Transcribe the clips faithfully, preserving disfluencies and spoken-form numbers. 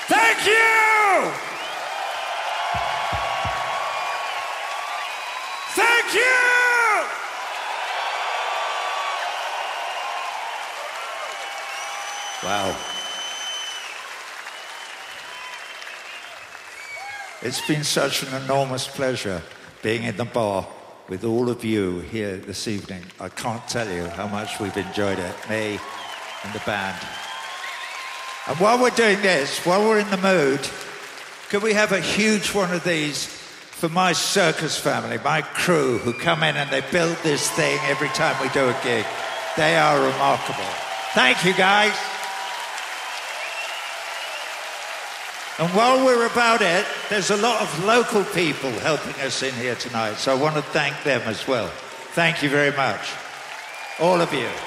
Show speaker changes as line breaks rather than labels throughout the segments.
Thank you! Thank you! Wow. It's been such an enormous pleasure being in the bar with all of you here this evening. I can't tell you how much we've enjoyed it, me and the band. And while we're doing this, while we're in the mood, could we have a huge one of these for my circus family, my crew, who come in and they build this thing every time we do a gig. They are remarkable. Thank you, guys. And while we're about it, there's a lot of local people helping us in here tonight, so I want to thank them as well. Thank you very much. All of you.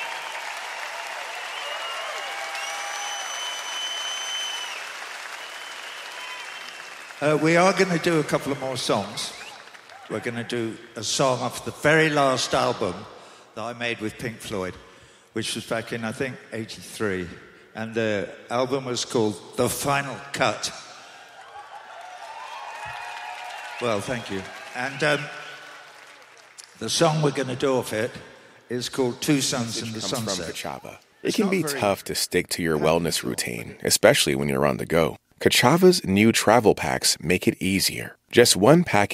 Uh, we are going to do a couple of more songs. We're going to do a song off the very last album that I made with Pink Floyd, which was back in, I think, eighty-three. And the album was called The Final Cut. Well, thank you. And um, the song we're going to do off it is called Two Suns in the Sunset.
Ka'Chava. It can be tough to stick to your wellness routine, especially when you're on the go. Ka'Chava's new travel packs make it easier. Just one packet